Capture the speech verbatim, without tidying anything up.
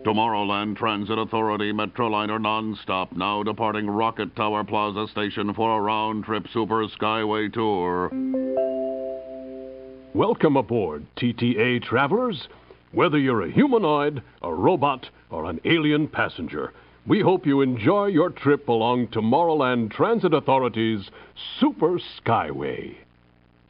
Tomorrowland Transit Authority Metroliner Nonstop now departing Rocket Tower Plaza Station for a round-trip Super Skyway tour. Welcome aboard, T T A travelers. Whether you're a humanoid, a robot, or an alien passenger, we hope you enjoy your trip along Tomorrowland Transit Authority's Super Skyway.